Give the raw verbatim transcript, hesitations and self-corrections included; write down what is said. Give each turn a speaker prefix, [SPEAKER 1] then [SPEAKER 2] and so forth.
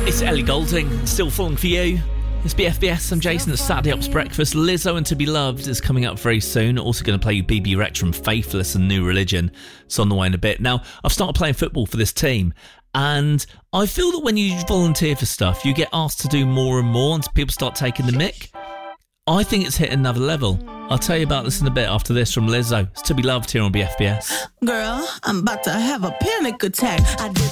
[SPEAKER 1] It's Ellie Goulding, Still Falling For You. It's B F B S, I'm Jason, it's Saturday Ops Breakfast. Lizzo and To Be Loved is coming up very soon. Also going to play you B B Rex from Faithless and New Religion. It's on the way in a bit. Now, I've started playing football for this team, and I feel that when you volunteer for stuff, you get asked to do more and more, and people start taking the mick. I think it's hit another level. I'll tell you about this in a bit after this from Lizzo. It's To Be Loved here on B F B S.
[SPEAKER 2] Girl, I'm about to have a panic attack. I did